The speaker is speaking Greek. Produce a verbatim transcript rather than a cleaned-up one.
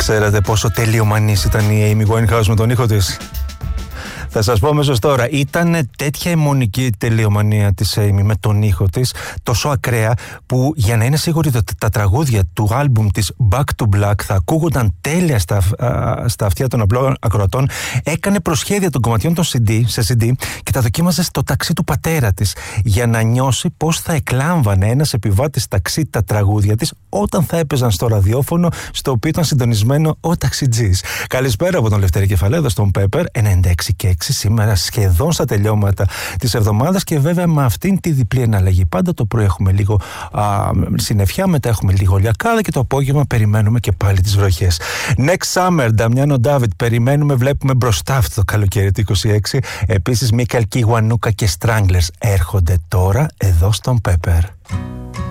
Ξέρετε πόσο τελειομανής ήταν η Amy Winehouse με τον ήχο της? Θα σας πω αμέσως τώρα, ήταν τέτοια αιμονική τελειομανία της Amy με τον ήχο της, τόσο ακραία, που για να είναι σίγουροι ότι τα τραγούδια του άλμπουμ της Back to Black θα ακούγονταν τέλεια στα, α, στα αυτιά των απλών ακροατών, έκανε προσχέδια των κομματιών των σι ντι, σε σι ντι και τα δοκίμαζε στο ταξί του πατέρα της, για να νιώσει πώς θα εκλάμβανε ένας επιβάτης ταξί τα τραγούδια της όταν θα έπαιζαν στο ραδιόφωνο στο οποίο ήταν συντονισμένο ο ταξιτζής. Καλησπέρα από τον Λευτέρη Κεφαλέδα στον Pepper ενενήντα έξι και έξι, σήμερα σχεδόν στα τελειώματα της εβδομάδας, και βέβαια με αυτήν τη διπλή εναλλαγή. Πάντα το πρωί έχουμε λίγο α, συννεφιά, μετά έχουμε λίγο λιακάδα και το απόγευμα περιμένουμε και πάλι τις βροχές. Next Summer, Νταμιάνο Ντάβιτ, περιμένουμε, βλέπουμε μπροστά αυτό το καλοκαίρι του είκοσι έξι. Επίσης Μίκαλ Κιγουανούκα και Stranglers έρχονται τώρα εδώ στον Pepper.